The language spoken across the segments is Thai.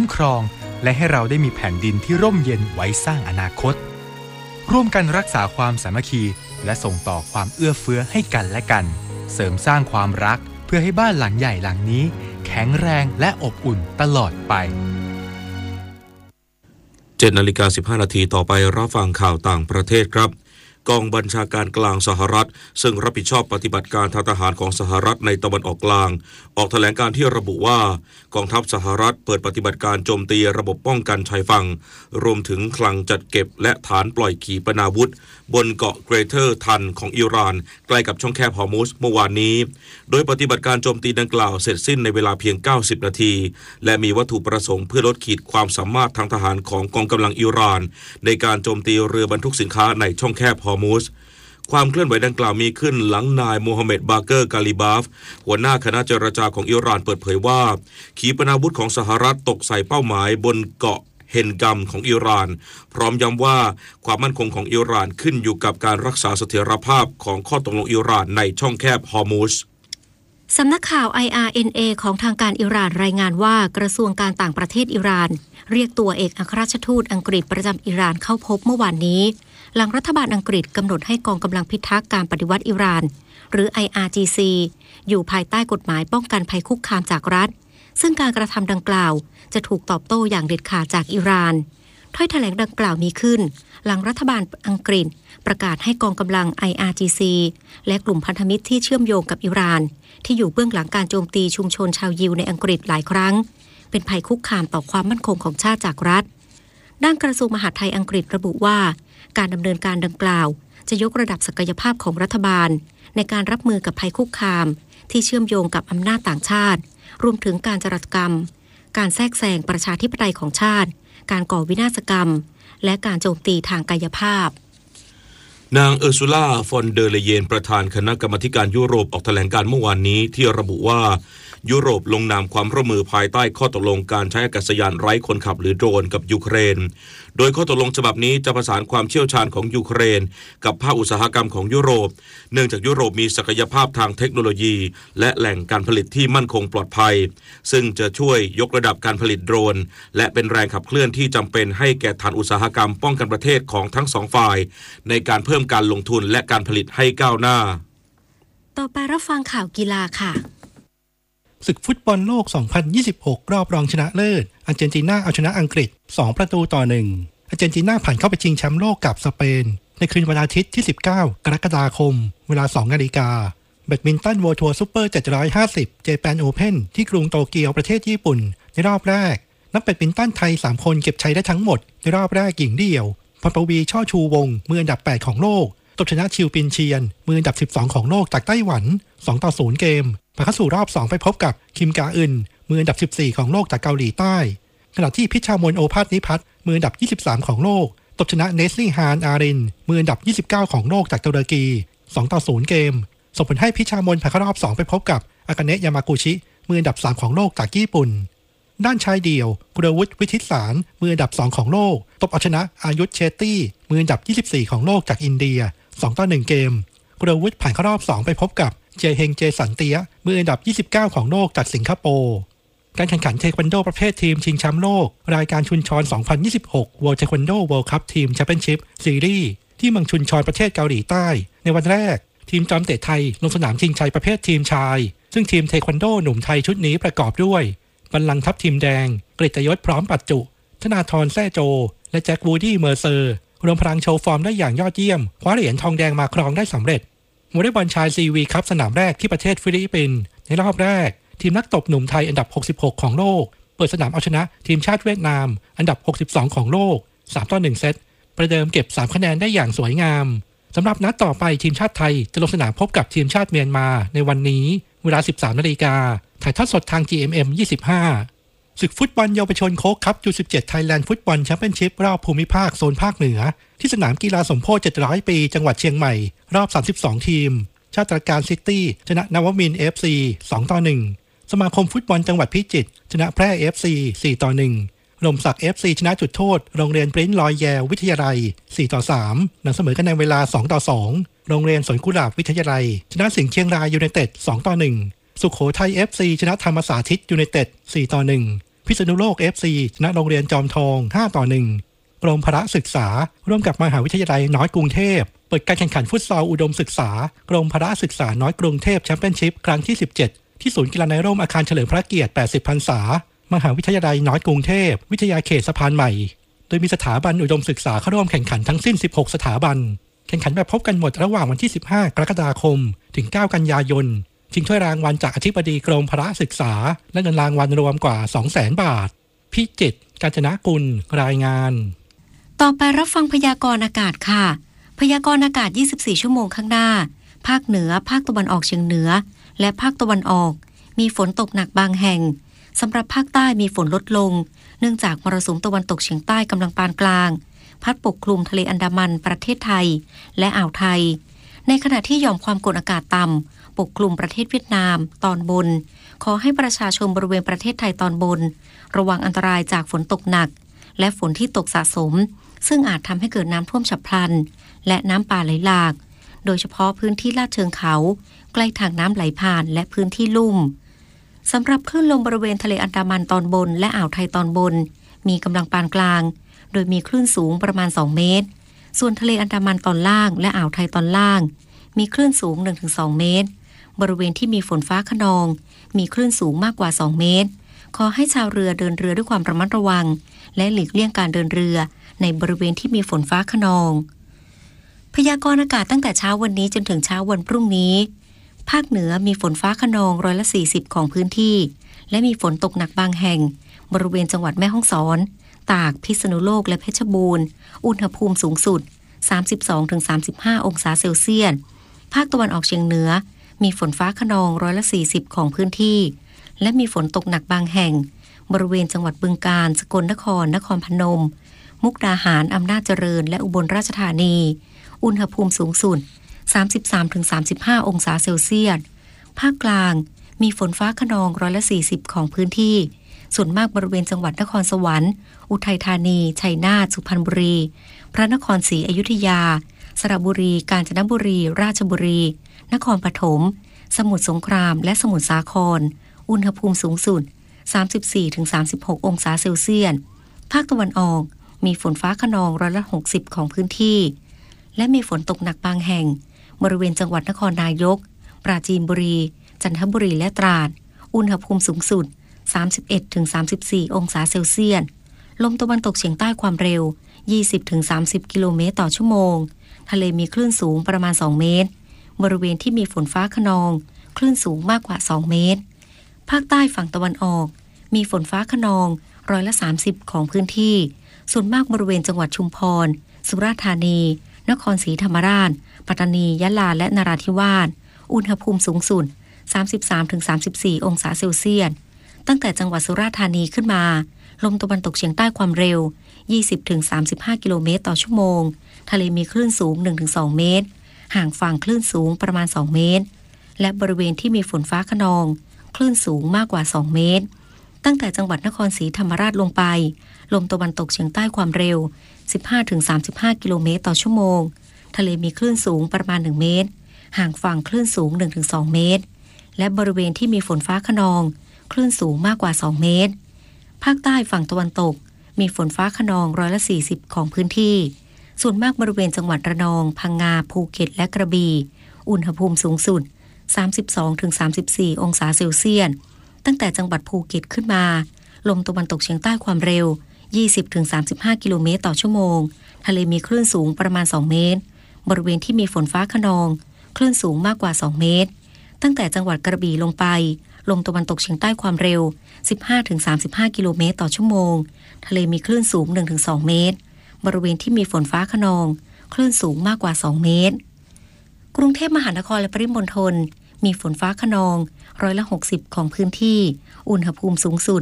ครองและให้เราได้มีแผ่นดินที่ร่มเย็นไว้สร้างอนาคตร่วมกันรักษาความสามัคคีและส่งต่อความเอื้อเฟื้อให้กันและกันเสริมสร้างความรักเพื่อให้บ้านหลังใหญ่หลังนี้แข็งแรงและอบอุ่นตลอดไป 7:15 นาทีต่อไปรับฟังข่าวต่างประเทศครับกองบัญชาการกลางสหรัฐซึ่งรับผิดชอบปฏิบัติการทางทหารของสหรัฐในตะวันออกกลางออกแถลงการที่ระบุว่ากองทัพสหรัฐเปิดปฏิบัติการโจมตีระบบป้องกันชายฝั่งรวมถึงคลังจัดเก็บและฐานปล่อยขีปนาวุธบนเกาะเกรเทอร์ทันของอิหร่านใกล้กับช่องแคบฮอร์มุซเมื่อวานนี้โดยปฏิบัติการโจมตีดังกล่าวเสร็จสิ้นในเวลาเพียง90นาทีและมีวัตถุประสงค์เพื่อลดขีดความสามารถทางทหารของกองกำลังอิหร่านในการโจมตีเรือบรรทุกสินค้าในช่องแคบฮอร์มุซความเคลื่อนไหวดังกล่าวมีขึ้นหลังนายโมฮัมเหม็ดบาเกอร์กาลิบาฟหัวหน้าคณะเจรจาของอิหร่านเปิดเผยว่าขีปนาวุธของสหรัฐตกใส่เป้าหมายบนเกาะเฮนกัมของอิหร่านพร้อมย้ำว่าความมั่นคงของอิหร่านขึ้นอยู่กับการรักษาเสถียรภาพของข้อตกลงอิหร่านในช่องแคบฮอร์มุซสำนักข่าว IRNA ของทางการอิหร่านรายงานว่ากระทรวงการต่างประเทศอิหร่านเรียกตัวเอกอัครราชทูตอังกฤษประจำอิหร่านเข้าพบเมื่อวานนี้หลังรัฐบาลอังกฤษกำหนดให้กองกำลังพิทักษ์การปฏิวัติอิหร่านหรือ IRGC อยู่ภายใต้กฎหมายป้องกันภัยคุกคามจากรัฐซึ่งการกระทำดังกล่าวจะถูกตอบโต้อย่างเด็ดขาดจากอิหร่านถ้อยแถลงดังกล่าวมีขึ้นหลังรัฐบาลอังกฤษประกาศให้กองกำลัง IRGC และกลุ่มพันธมิตรที่เชื่อมโยงกับอิหร่านที่อยู่เบื้องหลังการโจมตีชุมชนชาวยิวในอังกฤษหลายครั้งเป็นภัยคุกคามต่อความมั่นคงของชาติจากรัฐด้านกระทรวงมหาดไทยอังกฤษระบุว่าการดำเนินการดังกล่าวจะยกระดับศักยภาพของรัฐบาลในการรับมือกับภัยคุกคามที่เชื่อมโยงกับอำนาจต่างชาติรวมถึงการจารกรรมการแทรกแซงประชาธิปไตยของชาติการก่อวินาศกรรมและการโจมตีทางกายภาพนางเออร์ซูล่าฟอนเดอร์เลเยนประธานคณะกรรมาการยุโรปออกแถลงการเมื่อวานนี้ที่ระบุว่ายุโรปลงนามความร่วมมือภายใต้ข้อตกลงการใช้อากาศยานไร้คนขับหรือโดรนกับยูเครนโดยข้อตกลงฉบับนี้จะประสานความเชี่ยวชาญของยูเครนกับภาคอุตสาหกรรมของยุโรปเนื่องจากยุโรปมีศักยภาพทางเทคโนโลยีและแหล่งการผลิตที่มั่นคงปลอดภัยซึ่งจะช่วยยกระดับการผลิตโดรนและเป็นแรงขับเคลื่อนที่จำเป็นให้แก่ฐานอุตสาหกรรมป้องกันประเทศของทั้งสองฝ่ายในการเพิ่มการลงทุนและการผลิตให้ก้าวหน้าต่อไปรับฟังข่าวกีฬาค่ะศึกฟุตบอลโลก 2026 รอบรองชนะเลิศอาร์เจนตินาเอาชนะอังกฤษ 2-1 อาร์เจนตินาผ่านเข้าไปชิงแชมป์โลกกับสเปนในคืนวันอาทิตย์ที่ 19 กรกฎาคม เวลา 2 นาฬิกาแบดมินตัน World Tour Super 750 Japan Open ที่กรุงโตเกียวประเทศญี่ปุ่นในรอบแรกนักแบดมินตันไทย 3 คนเก็บชัยได้ทั้งหมดในรอบแรกหญิงเดี่ยวพรปวีช่อชูวงศ์มืออันดับ 8 ของโลกตบชนะชิวปินเชียนมืออันดับ 12 ของโลกจากไต้หวัน 2-0 เกมผ่านเข้าสู่รอบ 2 ไปพบกับคิมกาอึนมืออันดับ 14 ของโลกจากเกาหลีใต้ขณะที่พิชามนโอภาสนิพัฒน์มืออันดับ 23 ของโลกตบชนะเนสลี่ฮานอารินมืออันดับ 29 ของโลกจากตุรกี 2-0 เกมส่งผลให้พิชามนผ่านเข้ารอบ 2 ไปพบกับอากาเนะยามากุชิมืออันดับ 3 ของโลกจากญี่ปุ่นด้านชายเดี่ยวกุลวุฒิวิทิตสารมืออันดับ 2 ของโลกตบเอาชนะอายุธเชตตี้มืออันดับ 24 ของโลกจากอินเดีย 2-1 เกมกุลวุฒิผ่านเข้ารอบ 2 ไปพบกับเจเฮงเจสันเตียมืออันดับ 29 ของโลกจากสิงคโปร์การแข่งขันเทควันโดประเภททีมชิงแชมป์โลกรายการชุนชอน 2026 World Taekwondo World Cup Team Championship Series ที่เมืองชุนชอนประเทศเกาหลีใต้ในวันแรกทีมจอมเตะไทยลงสนามชิงชัยประเภททีมชายซึ่งทีมเทควันโดหนุ่มไทยชุดนี้ประกอบด้วยบัลลังก์ทัพทีมแดงกฤตยศพร้อมปัจจุธนาธรแซ่โจและแจ็ควูดี้เมอร์เซอร์รวมพลังโชว์ฟอร์มได้อย่างยอดเยี่ยมคว้าเหรียญทองแดงมาครองได้สำเร็จวอลเลย์บอลชายซีวีคัพสนามแรกที่ประเทศฟิลิปปินส์ในรอบแรกทีมนักตบหนุ่มไทยอันดับ 66 ของโลกเปิดสนามเอาชนะทีมชาติเวียดนามอันดับ 62 ของโลก 3-1 เซตประเดิมเก็บ 3 คะแนนได้อย่างสวยงามสำหรับนัดต่อไปทีมชาติไทยจะลงสนามพบกับทีมชาติเมียนมาในวันนี้เวลา 13 นาฬิกาถ่ายทอดสดทาง GMM 25ศึกฟุตบอลเยาวชนโค้กคัพ U17 ไทยแลนด์ฟุตบอลแชมเปี้ยนชิพรอบภูมิภาคโซนภาคเหนือที่สนามกีฬาสมโพธิ700 ปีจังหวัดเชียงใหม่รอบ 32 ทีมชาติตรการซิตี้ชนะนวมินทร์ FC 2-1 สมาคมฟุตบอลจังหวัดพิจิตรชนะแพร่ FC 4-1 ลมศักดิ์ FC ชนะจุดโทษโรงเรียนปริ้นท์ลอยแยวิทยาลัย 4-3 หลังเสมอกันในเวลา 2-2 โรงเรียนสวนกุหลาบวิทยาลัยชนะสิงห์เชียงรายยูไนเต็ด 2-1 สุโขทัย FC ชนะธรรมสาธิตยูไนเต็ด 4-1 พิษณุโลก FC ชนะโรงเรียนจอมทอง 5-1 กรมพละศึกษาร่วมกับมหาวิทยาลัยน้อยกรุงเทพเปิดการแข่งขันฟุตซอลอุดมศึกษากรมพละศึกษาน้อยกรุงเทพแชมเปี้ยนชิพครั้งที่ 17 ที่ศูนย์กีฬาในร่มอาคารเฉลิมพระเกียรติ 80 พรรษามหาวิทยาลัยน้อยกรุงเทพวิทยาเขตสะพานใหม่โดยมีสถาบันอุดมศึกษาเข้าร่วมแข่งขันทั้งสิ้น 16 สถาบันแข่งขันแบบพบกันหมดระหว่างวันที่ 15 กรกฎาคมถึง 9 กันยายนชิงถ้วยรางวัลจากอธิบดีกรมพละศึกษาและเงินรางวัลรวมกว่า 200,000 บาทพิจิตร กาญจนกุลรายงานต่อไปรับฟังพยากรณ์อากาศค่ะพยากรณ์อากาศ 24 ชั่วโมงข้างหน้าภาคเหนือภาคตะวันออกเฉียงเหนือและภาคตะวันออกมีฝนตกหนักบางแห่งสำหรับภาคใต้มีฝนลดลงเนื่องจากมรสุมตะวันตกเฉียงใต้กำลังปานกลางพัดปกคลุมทะเลอันดามันประเทศไทยและอ่าวไทยในขณะที่หย่อมความกดอากาศต่ำปกคลุมประเทศเวียดนามตอนบนขอให้ประชาชนบริเวณประเทศไทยตอนบนระวังอันตรายจากฝนตกหนักและฝนที่ตกสะสมซึ่งอาจทำให้เกิดน้ำท่วมฉับพลันและน้ำป่าไหลหลากโดยเฉพาะพื้นที่ลาดเชิงเขาใกล้ทางน้ำไหลผ่านและพื้นที่ลุ่มสำหรับคลื่นลมบริเวณทะเลอันดามันตอนบนและอ่าวไทยตอนบนมีกำลังปานกลางโดยมีคลื่นสูงประมาณ2เมตรส่วนทะเลอันดามันตอนล่างและอ่าวไทยตอนล่างมีคลื่นสูง 1-2 เมตรบริเวณที่มีฝนฟ้าคะนองมีคลื่นสูงมากกว่า2เมตรขอให้ชาวเรือเดินเรือด้วยความระมัดระวังและหลีกเลี่ยงการเดินเรือในบริเวณที่มีฝนฟ้าคะนองพยากรณ์อากาศตั้งแต่เช้าวันนี้จนถึงเช้าวันพรุ่งนี้ภาคเหนือมีฝนฟ้าคะนอง40%ของพื้นที่และมีฝนตกหนักบางแห่งบริเวณจังหวัดแม่ฮ่องสอนตากพิษณุโลกและเพชรบูรณ์อุณหภูมิสูงสุด 32-35 องศาเซลเซียสภาคตะวันออกเฉียงเหนือมีฝนฟ้าคะนอง40%ของพื้นที่และมีฝนตกหนักบางแห่งบริเวณจังหวัดบึงกาฬสกลนครนครพนมมุกดาหารอำนาจเจริญและอุบลราชธานีอุณหภูมิสูงสุด 33-35 องศาเซลเซียสภาคกลางมีฝนฟ้าคะนอง40%ของพื้นที่ส่วนมากบริเวณจังหวัดนครสวรรค์อุทัยธานีชัยนาทสุพรรณบุรีพระนครศรีอยุธยาสระบุรีกาญจนบุรีราชบุรีนครปฐมสมุทรสงครามและสมุทรสาครอุณหภูมิสูงสุด 34-36 องศาเซลเซียสภาคตะวันออกมีฝนฟ้าคะนอง60%ของพื้นที่และมีฝนตกหนักบางแห่งบริเวณจังหวัดนครนายกปราจีนบุรีจันทบุรีและตราดอุณหภูมิสูงสุด 31-34 องศาเซลเซียสลมตะวันตกเฉียงใต้ความเร็ว 20-30 กิโลเมตรต่อชั่วโมงทะเลมีคลื่นสูงประมาณ2เมตรบริเวณที่มีฝนฟ้าคะนองคลื่นสูงมากกว่า2เมตรภาคใต้ฝั่งตะวันออกมีฝนฟ้าคะนอง30%ของพื้นที่ส่วนมากบริเวณจังหวัดชุมพรสุราษฎร์ธานีนครศรีธรรมราชปัตตานียะลาและนราธิวาสอุณหภูมิสูงสุด 33-34 องศาเซลเซียสตั้งแต่จังหวัดสุราษฎร์ธานีขึ้นมาลมตะวันตกเฉียงใต้ความเร็ว 20-35 กิโลเมตรต่อชั่วโมงทะเลมีคลื่นสูง 1-2 เมตรห่างฝั่งคลื่นสูงประมาณ2เมตรและบริเวณที่มีฝนฟ้าคะนองคลื่นสูงมากกว่า2เมตรตั้งแต่จังหวัดนครศรีธรรมราชลงไปลมตะวันตกเฉียงใต้ความเร็ว 15-35 กิโลเมตรต่อชั่วโมงทะเลมีคลื่นสูงประมาณ1เมตรห่างฝั่งคลื่นสูง 1-2 เมตรและบริเวณที่มีฝนฟ้าคะนองคลื่นสูงมากกว่า2เมตรภาคใต้ฝั่งตะวันตกมีฝนฟ้าคะนอง40%ของพื้นที่ส่วนมากบริเวณจังหวัดระนองพังงาภูเก็ตและกระบี่อุณหภูมิสูงสุด 32-34 องศาเซลเซียสตั้งแต่จังหวัดภูเก็ตขึ้นมาลมตะวันตกเฉียงใต้ความเร็ว 20-35 กิโลเมตรต่อชั่วโมงทะเลมีคลื่นสูงประมาณ2เมตรบริเวณที่มีฝนฟ้าคะนองคลื่นสูงมากกว่า2เมตรตั้งแต่จังหวัดกระบี่ลงไปลมตะวันตกเฉียงใต้ความเร็ว 15-35 กิโลเมตรต่อชั่วโมงทะเลมีคลื่นสูง 1-2 เมตรบริเวณที่มีฝนฟ้าคะนองคลื่นสูงมากกว่า2เมตรกรุงเทพมหานครและปริมณฑลมีฝนฟ้าคะนอง60%ของพื้นที่อุณหภูมิสูงสุด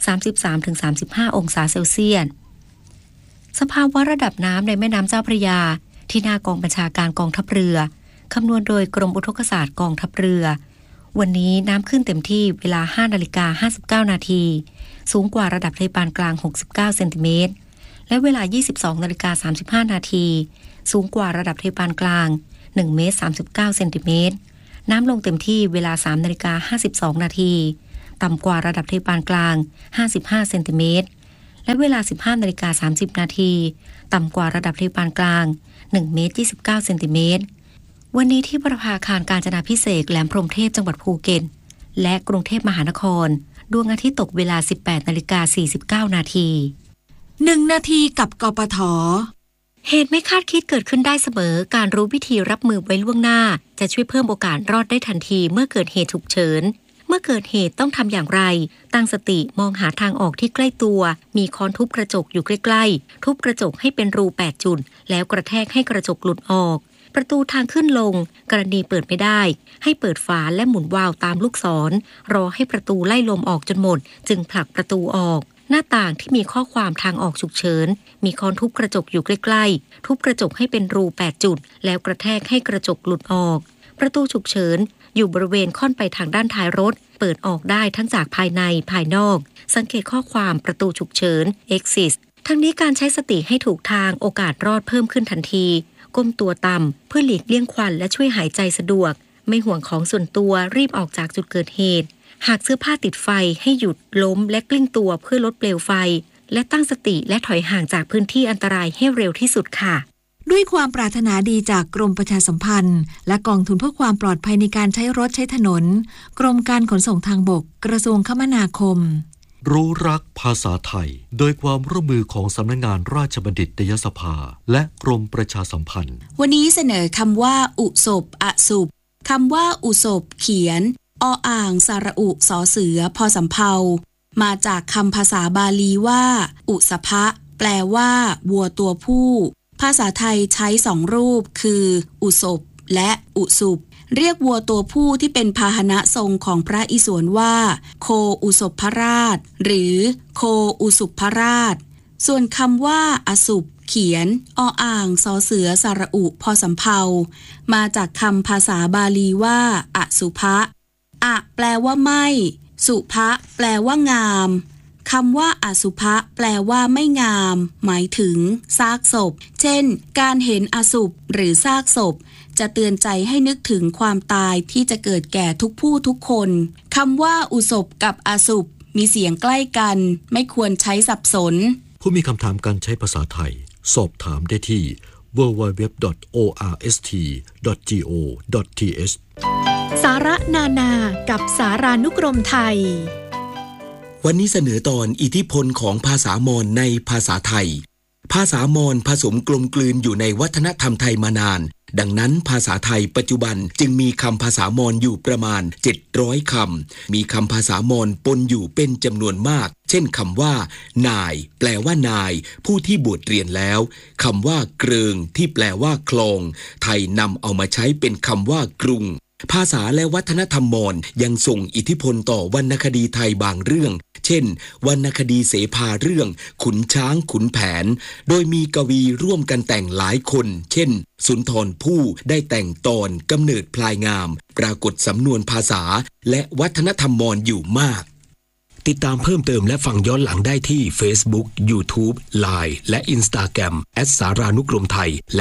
33-35 องศาเซลเซียสสภาวะระดับน้ำในแม่น้ำเจ้าพระยาที่หน้ากองบัญชาการกองทัพเรือคำนวณโดยกรมอุทกศาสตร์กองทัพเรือวันนี้น้ำขึ้นเต็มที่เวลา 5:59 นาทีสูงกว่าระดับทะเลปานกลาง69เซนติเมตรและเวลา 22:35 นาทีสูงกว่าระดับทะเลปานกลาง1เมตร39เซนติเมตรน้ำลงเต็มที่เวลา 3:52 นาทีต่ำกว่าระดับทะเลปานกลาง55เซนติเมตรและเวลา 15:30 นาทีต่ำกว่าระดับทะเลปานกลาง1 เมตร 29 เซนติเมตรวันนี้ที่ประภาคารกาญจนาภิเษกแหลมพรหมเทพจังหวัดภูเก็ตและกรุงเทพมหานครดวงอาทิตย์ตกเวลา 18:49 นาที 1 นาทีกับกปท. เหตุไม่คาดคิดเกิดขึ้นได้เสมอการรู้วิธีรับมือไว้ล่วงหน้าจะช่วยเพิ่มโอกาสรอดได้ทันทีเมื่อเกิดเหตุฉุกเฉินเมื่อเกิดเหตุต้องทำอย่างไรตั้งสติมองหาทางออกที่ใกล้ตัวมีค้อนทุบกระจกอยู่ใกล้ๆทุบกระจกให้เป็นรู8จุดแล้วกระแทกให้กระจกหลุดออกประตูทางขึ้นลงกรณีเปิดไม่ได้ให้เปิดฝาและหมุนวาล์วตามลูกศรรอให้ประตูไล่ลมออกจนหมดจึงผลักประตูออกหน้าต่างที่มีข้อความทางออกฉุกเฉินมีค้อนทุบกระจกอยู่ใกล้ๆทุบกระจกให้เป็นรู8จุดแล้วกระแทกให้กระจกหลุดออกประตูฉุกเฉินอยู่บริเวณค่อนไปทางด้านท้ายรถเปิดออกได้ทั้งจากภายในภายนอกสังเกตข้อความประตูฉุกเฉิน exit ทั้งนี้การใช้สติให้ถูกทางโอกาสรอดเพิ่มขึ้นทันทีก้มตัวต่ำเพื่อหลีกเลี่ยงควันและช่วยหายใจสะดวกไม่ห่วงของส่วนตัวรีบออกจากจุดเกิดเหตุหากเสื้อผ้าติดไฟให้หยุดล้มและกลิ้งตัวเพื่อลดเปลวไฟและตั้งสติและถอยห่างจากพื้นที่อันตรายให้เร็วที่สุดค่ะด้วยความปรารถนาดีจากกรมประชาสัมพันธ์และกองทุนเพื่อความปลอดภัยในการใช้รถใช้ถนนกรมการขนส่งทางบกกระทรวงคมนาคมรู้รักภาษาไทยโดยความร่วมมือของสำนักงานราชบัณฑิตยสภาและกรมประชาสัมพันธ์วันนี้เสนอคำว่าอุศบอสุบคำว่าอุศบเขียนออ่างสระอุสอเสือพอสำเภามาจากคำภาษาบาลีว่าอุสภะแปลว่าวัวตัวผู้ภาษาไทยใช้2รูปคืออุศบและอุสุบเรียกวัวตัวผู้ที่เป็นพาหนะทรงของพระอิศวรว่าโคอุศพราชหรือโคอุสุพราชส่วนคำว่าอสุบเขียนออ่างสอเสือสระอุพอสำเภามาจากคำภาษาบาลีว่าอสุภะอะแปลว่าไม่สุภะแปลว่างามคำว่าอสุภะแปลว่าไม่งามหมายถึงซากศพเช่นการเห็นอสุภหรือซากศพจะเตือนใจให้นึกถึงความตายที่จะเกิดแก่ทุกผู้ทุกคนคำว่าอุศบกับอสุภมีเสียงใกล้กันไม่ควรใช้สับสนผู้มีคำถามการใช้ภาษาไทยสอบถามได้ที่ www.orst.go.th สาระนานากับสารานุกรมไทยวันนี้เสนอตอนอิทธิพลของภาษามอญในภาษาไทยภาษามอญผสมกลมกลืนอยู่ในวัฒนธรรมไทยมานานดังนั้นภาษาไทยปัจจุบันจึงมีคำภาษามอญอยู่ประมาณ700คำมีคำภาษามอญปนอยู่เป็นจำนวนมากเช่นคำว่านายแปลว่านายผู้ที่บวชเรียนแล้วคำว่าเกริงที่แปลว่าคลองไทยนำเอามาใช้เป็นคำว่ากรุงภาษาและวัฒนธรรมมอญยังส่งอิทธิพลต่อวรรณคดีไทยบางเรื่องเช่นวรรณคดีเสภาเรื่องขุนช้างขุนแผนโดยมีกวีร่วมกันแต่งหลายคนเช่นสุนทรภู่ได้แต่งตอนกำเนิดพลายงามปรากฏสำนวนภาษาและวัฒนธรรมมอญอยู่มากติดตามเพิ่มเติมและฟังย้อนหลังได้ที่ Facebook, YouTube, Line และ Instagram @saranukromthai และ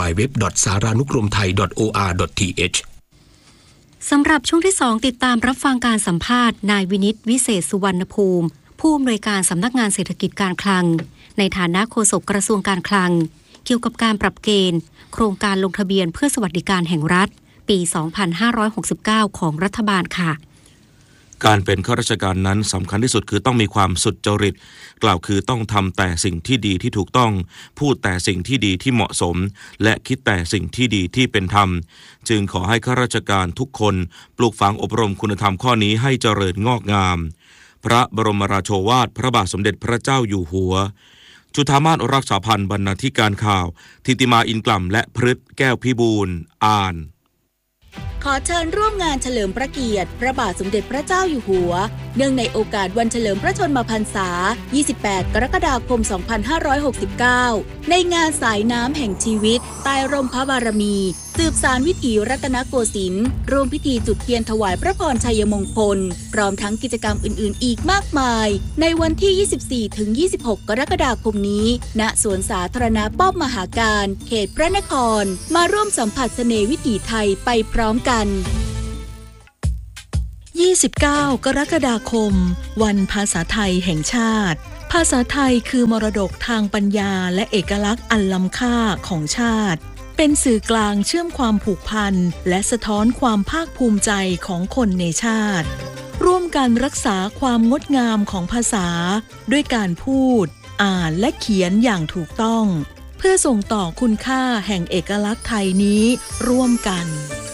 www.saranukromthai.or.th สำหรับช่วงที่2ติดตามรับฟังการสัมภาษณ์นายวินิตวิเศษสุวรรณภูมิผู้อำนวยการสำนักงานเศรษฐกิจการคลังในฐานะโฆษกกระทรวงการคลังเกี่ยวกับการปรับเกณฑ์โครงการลงทะเบียนเพื่อสวัสดิการแห่งรัฐปี 2569 ของรัฐบาลค่ะการเป็นข้าราชการนั้นสำคัญที่สุดคือต้องมีความสุจริตกล่าวคือต้องทำแต่สิ่งที่ดีที่ถูกต้องพูดแต่สิ่งที่ดีที่เหมาะสมและคิดแต่สิ่งที่ดีที่เป็นธรรมจึงขอให้ข้าราชการทุกคนปลูกฝังอบรมคุณธรรมข้อนี้ให้เจริญงอกงามพระบรมราโชวาทพระบาทสมเด็จพระเจ้าอยู่หัวจุฑามาสรักษาพันธ์บรรณาธิการข่าวทิติมาอินกล่ำและพฤทธิ์แก้วพิบูลอ่านขอเชิญร่วมงานเฉลิมพระเกียรติพระบาทสมเด็จพระเจ้าอยู่หัวเนื่องในโอกาสวันเฉลิมพระชนมพรรษา 28 กรกฎาคม 2569 ในงานสายน้ำแห่งชีวิตใต้ร่มพระบารมีสืบสานวิถีรัตนโกสินทร์ร่วมพิธีจุดเทียนถวายพระพรชัยมงคลพร้อมทั้งกิจกรรมอื่นๆอีกมากมายในวันที่ 24-26 กรกฎาคมนี้ณสวนสาธารณะป้อมมหาการเขตพระนครมาร่วมสัมผัสเสน่ห์วิถีไทยไปพร้อมกัน 29 กรกฎาคมวันภาษาไทยแห่งชาติภาษาไทยคือมรดกทางปัญญาและเอกลักษณ์อันล้ำค่าของชาติเป็นสื่อกลางเชื่อมความผูกพันและสะท้อนความภาคภูมิใจของคนในชาติร่วมกันรักษาความงดงามของภาษาด้วยการพูดอ่านและเขียนอย่างถูกต้องเพื่อส่งต่อคุณค่าแห่งเอกลักษณ์ไทยนี้ร่วมกัน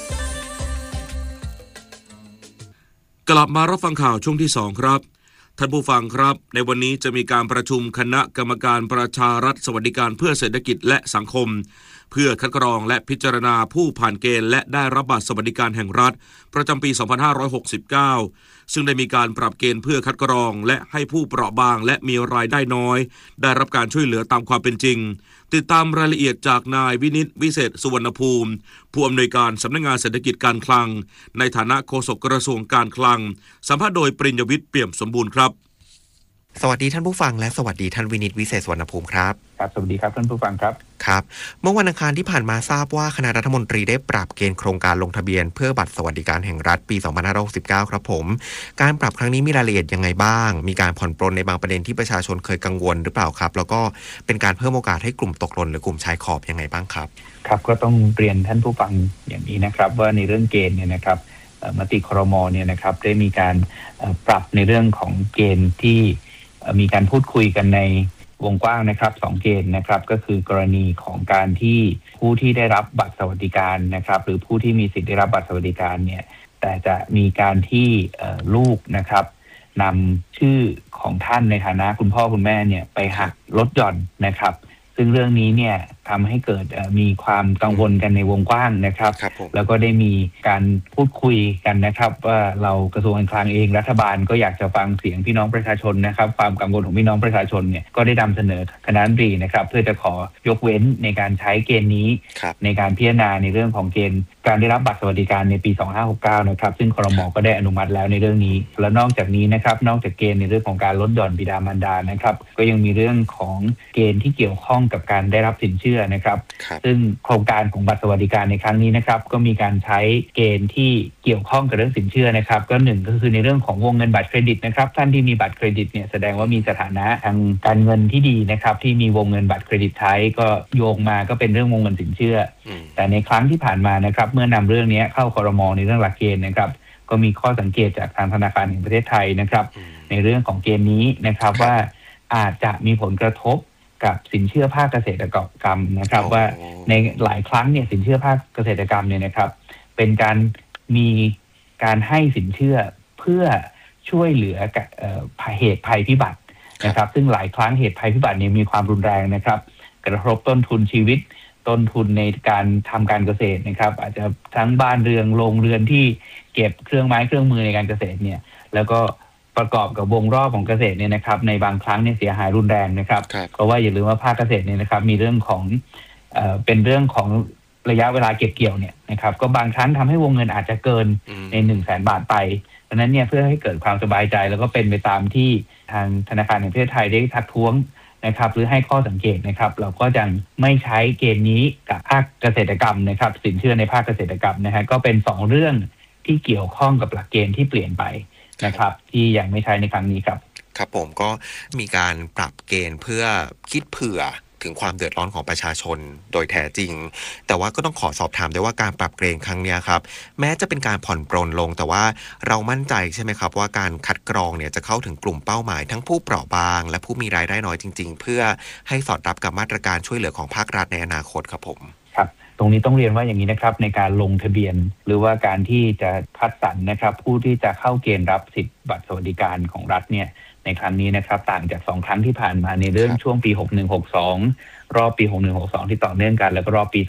กลับมารับฟังข่าวช่วงที่2ครับท่านผู้ฟังครับในวันนี้จะมีการประชุมคณะกรรมการประชารัฐสวัสดิการเพื่อเศรษฐกิจและสังคมเพื่อคัดกรองและพิจารณาผู้ผ่านเกณฑ์และได้รับบัตรสวัสดิการแห่งรัฐประจำปี 2569 ซึ่งได้มีการปรับเกณฑ์เพื่อคัดกรองและให้ผู้เปราะบางและมีรายได้น้อยได้รับการช่วยเหลือตามความเป็นจริงติดตามรายละเอียดจากนายวินิตวิเศษสุวรรณภูมิผู้อำนวยการสำนักงานเศรษฐกิจการคลังในฐานะโฆษกกระทรวงการคลังสัมภาษณ์โดยปริญญวิทย์เปี่ยมสมบูรณ์ครับสวัสดีท่านผู้ฟังและสวัสดีท่านวินิตวิเศษสุวรรณภูมิครับครับสวัสดีครับท่านผู้ฟังครับครับเมื่อวันอังคารที่ผ่านมาทราบว่าคณะรัฐมนตรีได้ปรับเกณฑ์โครงการลงทะเบียนเพื่อบัตรสวัสดิการแห่งรัฐปี 2569 ครับผมการปรับครั้งนี้มีรายละเอียดยังไงบ้างมีการผ่อนปรนในบางประเด็นที่ประชาชนเคยกังวลหรือเปล่าครับแล้วก็เป็นการเพิ่มโอกาสให้กลุ่มตกหล่นหรือกลุ่มชายขอบยังไงบ้างครับครับก็ต้องเรียนท่านผู้ฟังอย่างนี้นะครับว่าในเรื่องเกณฑ์เนี่ยนะครับมติครม.เนี่ยนะครับได้มีการปรับในเรื่องของเกณฑ์ที่มีการพูดคุยกันในวงกว้างนะครับ2เกณฑ์นะครับก็คือกรณีของการที่ผู้ที่ได้รับบัตรสวัสดิการนะครับหรือผู้ที่มีสิทธิ์ได้รับบัตรสวัสดิการเนี่ยแต่จะมีการที่ลูกนะครับนำชื่อของท่านในฐานะคุณพ่อคุณแม่เนี่ยไปหักลดหย่อนนะครับซึ่งเรื่องนี้เนี่ยทำให้เกิดมีความกังวลกันในวงกว้างนะครับแล้วก็ได้มีการพูดคุยกันนะครับว่าเรากระทรวงการคลังเองรัฐบาลก็อยากจะฟังเสียงพี่น้องประชาชนนะครับความกังวลของพี่น้องประชาชนเนี่ยก็ได้นำเสนอคณะรัฐมนตรีนะครับเพื่อจะขอยกเว้นในการใช้เกณฑ์นี้ในการพิจารณาในเรื่องของเกณฑ์การได้รับบัตรสวัสดิการในปี 2569 นะครับซึ่งครม.ก็ได้อนุมัติแล้วในเรื่องนี้และนอกจากนี้นะครับนอกจากเกณฑ์ในเรื่องของการลดหย่อนบิดามารดานะครับก็ยังมีเรื่องของเกณฑ์ที่เกี่ยวข้องกับการได้รับสินเชื่อนะครับซึ่งโครงการของบัตรสวัสดิการในครั้งนี้นะครับก็มีการใช้เกณฑ์ที่เกี่ยวข้องกับเรื่องสินเชื่อนะครับก็หนึ่งก็คือในเรื่องของวงเงินบัตรเครดิตนะครับท่านที่มีบัตรเครดิตเนี่ยแสดงว่ามีสถานะทางการเงินที่ดีนะครับที่มีวงเงินบัตรเครดิตใช้ก็โยงมาก็เป็นเรื่องวงเงินสินเชื่อแต่ในครั้งที่ผ่านมานะครับเมื่อนำเรื่องนี้เข้าครม.ในเรื่องหลักเกณฑ์นะครับก็มีข้อสังเกตจากทางธนาคารแห่งประเทศไทยนะครับในเรื่องของเกณฑ์นี้นะครับว่าอาจจะมีผลกระทบกับสินเชื่อภาคเกษตรกรรมนะครับว่าในหลายครั้งเนี่ยสินเชื่อภาคเกษตรกรรมเนี่ยนะครับเป็นการมีการให้สินเชื่อเพื่อช่วยเหลือเหตุภัยพิบัตินะครับซึ่งหลายครั้งเหตุภัยพิบัติเนี่ยมีความรุนแรงนะครับกระทบต้นทุนชีวิตต้นทุนในการทำการเกษตรนะครับอาจจะทั้งบ้านเรือนโรงเรือนที่เก็บเครื่องไม้เครื่องมือในการเกษตรเนี่ยแล้วก็ประกอบกับวงรอบของเกษตรเนี่ยนะครับในบางครั้งเนี่ยเสียหายรุนแรงนะครับเพราะว่าอย่าลืมว่าภาคเกษตรเนี่ยนะครับมีเรื่องของเป็นเรื่องของระยะเวลาเก็บเกี่ยวเนี่ยนะครับก็บางครั้งทำให้วงเงินอาจจะเกินใน 100,000 บาทไปดังนั้นเนี่ยเพื่อให้เกิดความสบายใจแล้วก็เป็นไปตามที่ทางธนาคารแห่งประเทศไทยได้ทักท้วงนะครับหรือให้ข้อสังเกตนะครับเราก็จะไม่ใช้เกณฑ์นี้กับภาคเกษตรกรรมนะครับสินเชื่อในภาคเกษตรกรรมนะฮะก็เป็น2เรื่องที่เกี่ยวข้องกับหลักเกณฑ์ที่เปลี่ยนไปนะครับที่ยังไม่ใช้ในครั้งนี้ครับครับผมก็มีการปรับเกณฑ์เพื่อคิดเผื่อถึงความเดือดร้อนของประชาชนโดยแท้จริงแต่ว่าก็ต้องขอสอบถามด้วยว่าการปรับเกณฑ์ครั้งนี้ครับแม้จะเป็นการผ่อนปรนลงแต่ว่าเรามั่นใจใช่ไหมครับว่าการคัดกรองเนี่ยจะเข้าถึงกลุ่มเป้าหมายทั้งผู้เปราะบางและผู้มีรายได้น้อยจริงๆเพื่อให้สอดรับกับมาตรการช่วยเหลือของภาครัฐในอนาคตครับผมครับตรงนี้ต้องเรียนว่าอย่างนี้นะครับในการลงทะเบียนหรือว่าการที่จะคัดสรรนะครับผู้ที่จะเข้าเกณฑ์รับสิทธิบัตรสวัสดิการของรัฐเนี่ยในครั้งนี้นะครับต่างจาก2ครั้งที่ผ่านมาในเรื่องช่วงปี6162รอบปี6162ที่ต่อเนื่องกันแล้วก็รอบปี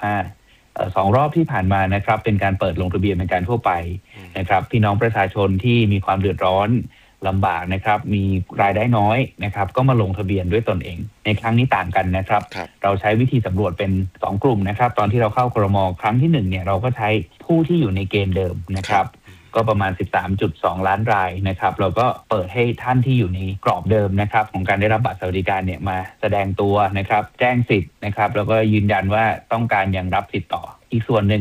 2565 2รอบที่ผ่านมานะครับเป็นการเปิดลงทะเบียนเป็นการทั่วไปนะครับพี่น้องประชาชนที่มีความเดือดร้อนลำบากนะครับมีรายได้น้อยนะครับก็มาลงทะเบียนด้วยตนเองในครั้งนี้ต่างกันนะครับเราใช้วิธีสำรวจเป็น2กลุ่มนะครับตอนที่เราเข้าครม.ครั้งที่1เนี่ยเราก็ใช้ผู้ที่อยู่ในเกณฑ์เดิมนะครับก็ประมาณ 13.2 ล้านรายนะครับเราก็เปิดให้ท่านที่อยู่ในกรอบเดิมนะครับของการได้รับบัตรสวัสดิการเนี่ยมาแสดงตัวนะครับแจ้งสิทธิ์นะครับแล้วก็ยืนยันว่าต้องการยังรับสิทธิ์ต่ออีกส่วนหนึ่งเนี่ย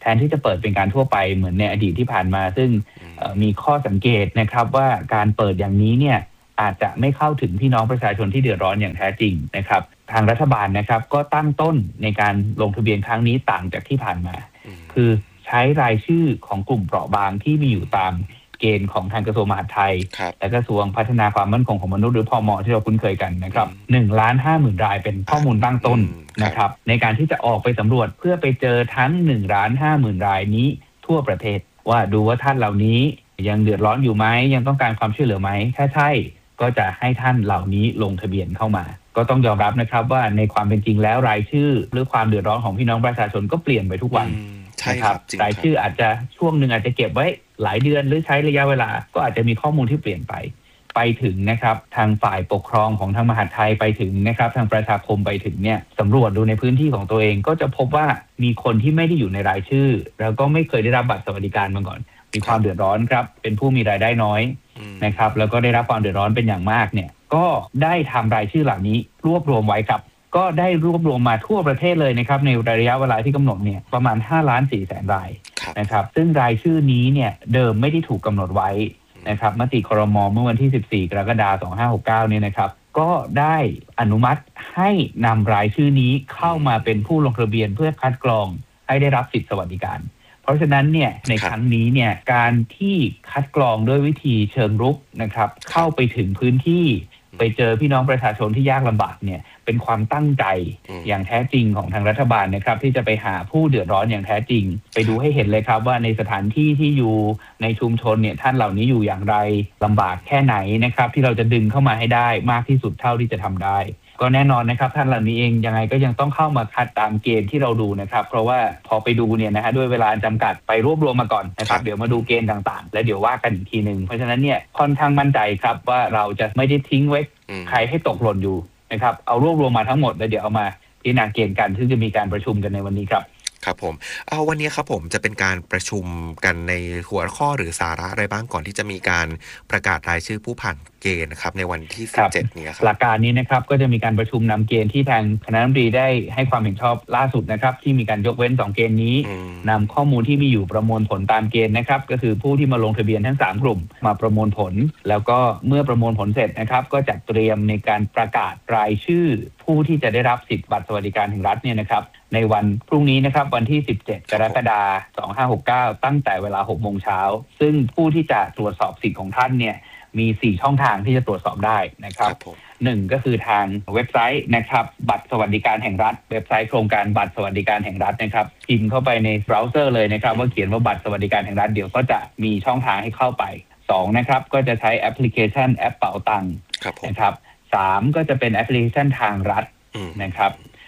แทนที่จะเปิดเป็นการทั่วไปเหมือนในอดีตที่ผ่านมาซึ่งมีข้อสังเกตนะครับว่าการเปิดอย่างนี้เนี่ยอาจจะไม่เข้าถึงพี่น้องประชาชนที่เดือดร้อนอย่างแท้จริงนะครับทางรัฐบาลนะครับก็ตั้งต้นในการลงทะเบียนครั้งนี้ต่างจากที่ผ่านมาคือใช้รายชื่อของกลุ่มเปราะบางที่มีอยู่ตามเกณฑ์ของทางกระทรวงมหาดไทยและกระทรวงพัฒนาความมั่นคงของมนุษย์หรือพม.ที่เราคุ้นเคยกันนะครับ 1,50,000 รายเป็นข้อมูลตั้งต้นนะครับในการที่จะออกไปสำรวจเพื่อไปเจอทั้ง 1,50,000 รายนี้ทั่วประเทศว่าดูว่าท่านเหล่านี้ยังเดือดร้อนอยู่ไหมยังต้องการความช่วยเหลือไหมถ้าใช่ก็จะให้ท่านเหล่านี้ลงทะเบียนเข้ามาก็ต้องยอมรับนะครับว่าในความเป็นจริงแล้วรายชื่อหรือความเดือดร้อนของพี่น้องประชาชนก็เปลี่ยนไปทุกวันนะครับรายชื่ออาจจะช่วงหนึ่งอาจจะเก็บไว้หลายเดือนหรือใช้ระยะเวลาก็อาจจะมีข้อมูลที่เปลี่ยนไปถึงนะครับทางฝ่ายปกครองของทางมหาดไทยไปถึงนะครับทางประชาคมไปถึงเนี่ยสำรวจดูในพื้นที่ของตัวเองก็จะพบว่ามีคนที่ไม่ได้อยู่ในรายชื่อแล้วก็ไม่เคยได้รับบัตรสวัสดิการมาก่อนมีความเดือดร้อนครับเป็นผู้มีรายได้น้อยนะครับแล้วก็ได้รับความเดือดร้อนเป็นอย่างมากเนี่ยก็ได้ทำรายชื่อเหล่านี้รวบรวมไว้ครับก็ได้รวบรวมมาทั่วประเทศเลยนะครับในระยะเวลาที่กำหนดเนี่ยประมาณ 5,400,000 รายนะครับซึ่งรายชื่อนี้เนี่ยเดิมไม่ได้ถูกกำหนดไว้นะครับมติครม.เมื่อวันที่14 กรกฎาคม 2569เนี่ยนะครับก็ได้อนุมัติให้นำรายชื่อนี้เข้ามาเป็นผู้ลงทะเบียนเพื่อคัดกรองให้ได้รับสิทธิสวัสดิการเพราะฉะนั้นเนี่ยในครั้งนี้เนี่ยการที่คัดกรองด้วยวิธีเชิงรุกนะครับเข้าไปถึงพื้นที่ไปเจอพี่น้องประชาชนที่ยากลำบากเนี่ยเป็นความตั้งใจอย่างแท้จริงของทางรัฐบาลนะครับที่จะไปหาผู้เดือดร้อนอย่างแท้จริงไปดูให้เห็นเลยครับว่าในสถานที่ที่อยู่ในชุมชนเนี่ยท่านเหล่านี้อยู่อย่างไรลำบากแค่ไหนนะครับที่เราจะดึงเข้ามาให้ได้มากที่สุดเท่าที่จะทำได้ก็แน่นอนนะครับท่านเหล่านี้เองยังไงก็ยังต้องเข้ามาคัดตามเกณฑ์ที่เราดูนะครับเพราะว่าพอไปดูเนี่ยนะฮะด้วยเวลาจำกัดไปรวบรวมมาก่อนนะครับเดี๋ยวมาดูเกณฑ์ต่างๆแล้วเดี๋ยวว่ากันอีกทีนึงเพราะฉะนั้นเนี่ยค่อนข้างมั่นใจครับว่าเราจะไม่ได้ทิ้งไว้ใครให้ตกหล่นอยู่นะครับเอารวบรวมมาทั้งหมดแล้วเดี๋ยวเอามาพิจารณาเกณฑ์กันซึ่งจะมีการประชุมกันในวันนี้ครับครับผมวันนี้ครับผมจะเป็นการประชุมกันในหัวข้อหรือสาระอะไรบ้างก่อนที่จะมีการประกาศรายชื่อผู้ผ่านเกณฑ์นะครับในวันที่17นี้ครับหลักการนี้นะครับก็จะมีการประชุมนำเกณฑ์ที่ทางคณะรัฐมนตรีได้ให้ความเห็นชอบล่าสุดนะครับที่มีการยกเว้น2เกณฑ์นี้นำข้อมูลที่มีอยู่ประมวลผลตามเกณฑ์นะครับก็คือผู้ที่มาลงทะเบียนทั้ง3กลุ่มมาประมวลผลแล้วก็เมื่อประมวลผลเสร็จนะครับก็จัดเตรียมในการประกาศรายชื่อผู้ที่จะได้รับสิทธิบัตรสวัสดิการแห่งรัฐเนี่ยนะครับในวันพรุ่งนี้นะครับวันที่17 กรกฎาคม 2569ตั้งแต่เวลา 6 โมงเช้าซึ่งผู้ที่จะตรวจสอบสิทธิ์ของท่านเนี่ยมี4ช่องทางที่จะตรวจสอบได้นะครับ1ก็คือทางเว็บไซต์นะครับบัตรสวัสดิการแห่งรัฐเว็บไซต์โครงการบัตรสวัสดิการแห่งรัฐนะครับพิมพ์เข้าไปในเบราว์เซอร์เลยนะครับว่าเขียนว่าบัตรสวัสดิการแห่งรัฐเดี๋ยวก็จะมีช่องทางให้เข้าไป2นะครับก็จะใช้แอปพลิเคชันแอปเป๋าตังค์นะครับ3ก็จะเป็นแอปพลิเคชันทางรัฐนะครับ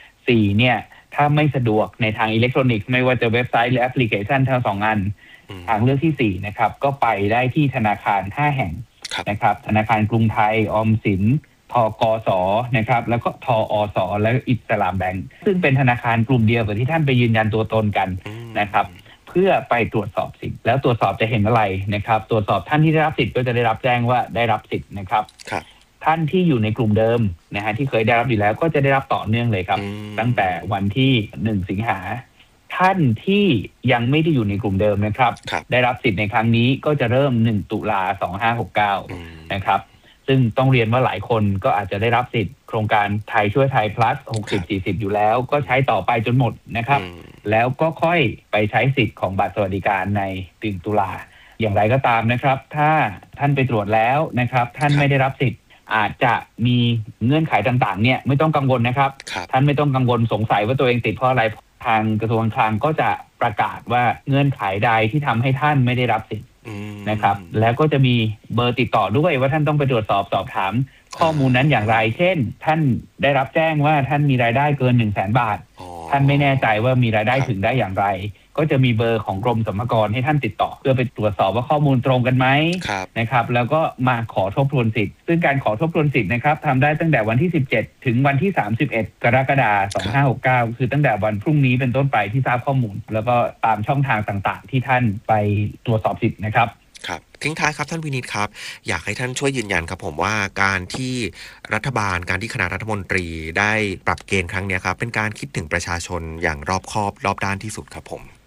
4เนี่ยถ้าไม่สะดวกในทางอิเล็กทรอนิกส์ไม่ว่าจะเว็บไซต์หรือแอปพลิเคชันทั้ง2อันทางเลือกที่4นะครับก็ไปได้ที่ธนาคาร5แห่งนะครับธนาคารกรุงไทยออมสินธกสนะครับแล้วก็ทอสและอิสลามแบงก์ซึ่งเป็นธนาคารกลุ่มเดียวกับที่ท่านไปยืนยันตัวตนกันนะครับเพื่อไปตรวจสอบสิทธิ์แล้วตรวจสอบจะเห็นอะไรนะครับตรวจสอบท่านที่ได้รับสิทธิ์ก็จะได้รับแจ้งว่าได้รับสิทธิ์นะครับท่านที่อยู่ในกลุ่มเดิมนะฮะที่เคยได้รับอยู่แล้วก็จะได้รับต่อเนื่องเลยครับตั้งแต่วันที่1 สิงหาท่านที่ยังไม่ได้อยู่ในกลุ่มเดิมนะครับได้รับสิทธิ์ในครั้งนี้ก็จะเริ่ม1 ตุลาคม 2569นะครับซึ่งต้องเรียนว่าหลายคนก็อาจจะได้รับสิทธิ์โครงการไทยช่วยไทย plus 60-40 อยู่แล้วก็ใช้ต่อไปจนหมดนะครับแล้วก็ค่อยไปใช้สิทธิ์ของบัตรสวัสดิการใน1 ตุลาอย่างไรก็ตามนะครับถ้าท่านไปตรวจแล้วนะครับท่านไม่ได้รับสิทธิ์อาจจะมีเงื่อนไขต่างๆเนี่ยไม่ต้องกังวลนะครับท่านไม่ต้องกังวลสงสัยว่าตัวเองติดเพราะอะไรทางกระทรวงคลังก็จะประกาศว่าเงื่อนไขใดที่ทำให้ท่านไม่ได้รับสิทธิ์นะครับแล้วก็จะมีเบอร์ติดต่อด้วยว่าท่านต้องไปตรวจสอบสอบถามข้อมูลนั้นอย่างไรเช่นท่านได้รับแจ้งว่าท่านมีรายได้เกิน 100,000 บาทท่านไม่แน่ใจว่ามีรายได้ถึงได้อย่างไรก็จะมีเบอร์ของกรมสรรพากรให้ท่านติดต่อเพื่อไปตรวจสอบว่าข้อมูลตรงกันไหมนะครับแล้วก็มาขอทบทวนสิทธิ์ซึ่งการขอทบทวนสิทธิ์นะครับทำได้ตั้งแต่วันที่17ถึงวันที่31 กรกฎาคม 2569คือตั้งแต่วันพรุ่งนี้เป็นต้นไปที่ทราบข้อมูลแล้วก็ตามช่องทางต่างๆที่ท่านไปตรวจสอบสิทธิ์นะครับครับทิ้งท้ายครับท่านวินิตครับอยากให้ท่านช่วยยืนยันครับผมว่าการที่รัฐบาลการที่คณะรัฐมนตรีได้ปรับเกณฑ์ครั้งนี้ครับเป็นการคิดถึงประชาชนอย่างรอบคอบรอบด้านที่สุดครับผม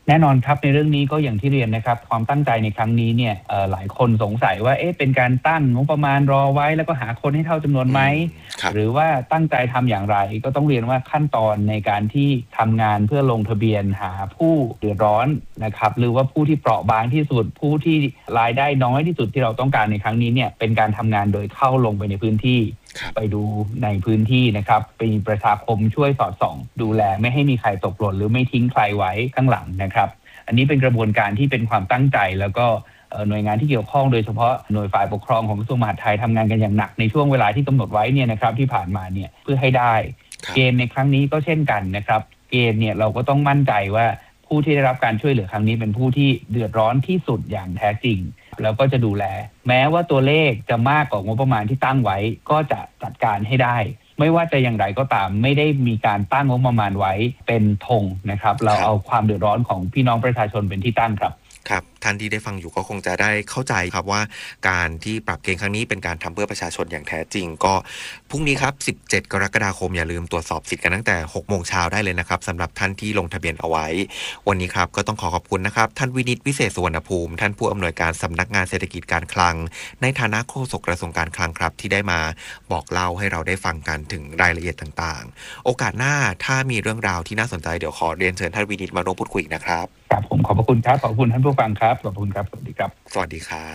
แน่นอนครับในเรื่องนี้ก็อย่างที่เรียนนะครับความตั้งใจในครั้งนี้เนี่ยหลายคนสงสัยว่าเป็นการตั้งงบประมาณรอไว้แล้วก็หาคนให้เท่าจำนวนไหมหรือว่าตั้งใจทำอย่างไรก็ต้องเรียนว่าขั้นตอนในการที่ทำงานเพื่อลงทะเบียนหาผู้เดือดร้อนนะครับหรือว่าผู้ที่เปราะบางที่สุดผู้ที่รายได้น้อยที่สุดที่เราต้องการในครั้งนี้เนี่ยเป็นการทำงานโดยเข้าลงไปในพื้นที่ไปดูในพื้นที่นะครับเป็นประชาคมช่วยสอดส่องดูแลไม่ให้มีใครตกหล่นหรือไม่ทิ้งใครไว้ข้างหลังนะครับอันนี้เป็นกระบวนการที่เป็นความตั้งใจแล้วก็หน่วยงานที่เกี่ยวข้องโดยเฉพาะหน่วยฝ่ายปกครองของกระทรวงมหาดไทยทำงานกันอย่างหนักในช่วงเวลาที่กำหนดไว้เนี่ยนะครับที่ผ่านมาเนี่ยเพื่อให้ได้เกณฑ์ในครั้งนี้ก็เช่นกันนะครับเกณฑ์เนี่ยเราก็ต้องมั่นใจว่าผู้ที่ได้รับการช่วยเหลือครั้งนี้เป็นผู้ที่เดือดร้อนที่สุดอย่างแท้จริงแล้วก็จะดูแลแม้ว่าตัวเลขจะมากกว่างบประมาณที่ตั้งไว้ก็จะจัดการให้ได้ไม่ว่าจะอย่างไรก็ตามไม่ได้มีการตั้งงบประมาณไว้เป็นธงนะครับเราเอาความเดือดร้อนของพี่น้องประชาชนเป็นที่ตั้งครับครับท่านที่ได้ฟังอยู่ก็คงจะได้เข้าใจครับว่าการที่ปรับเกณฑ์ครั้งนี้เป็นการทำเพื่อประชาชนอย่างแท้จริงก็พรุ่งนี้ครับ17กรกฎาคมอย่าลืมตรวจสอบสิทธิ์กันตั้งแต่ 6 โมงเช้าได้เลยนะครับสำหรับท่านที่ลงทะเบียนเอาไว้วันนี้ครับก็ต้องขอบคุณนะครับท่านวินิตวิเศษสุวรรณภูมิท่านผู้อำนวยการสำนักงานเศรษฐกิจการคลังในฐานะโฆษกกระทรวงการคลังครับที่ได้มาบอกเล่าให้เราได้ฟังกันถึงรายละเอียดต่างๆโอกาสหน้าถ้ามีเรื่องราวที่น่าสนใจเดี๋ยวขอเรียนเชิญท่านวินิตมาร่วมพูดคุยนะครับครับผมขอบคุณครับขอบคุณท่านผู้ฟังครับขอบคุณครับสวัสดีครับสวัสดีครับ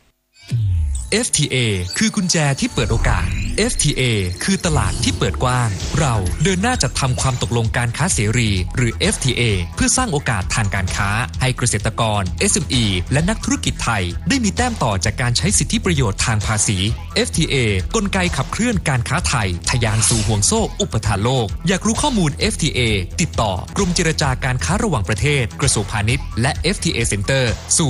FTA คือกุญแจที่เปิดโอกาส FTA คือตลาดที่เปิดกว้างเราเดินหน้าจัดทำความตกลงการค้าเสรีหรือ FTA เพื่อสร้างโอกาสทางการค้าให้เกษตรกร SME และนักธุรกิจไทยได้มีแต้มต่อจากการใช้สิทธิประโยชน์ทางภาษี FTA กลไกขับเคลื่อนการค้าไทยทะยานสู่ห่วงโซ่อุปทานโลกอยากรู้ข้อมูล FTA ติดต่อกรมเจรจาการค้าระหว่างประเทศกระทรวงพาณิชย์และ FTA Center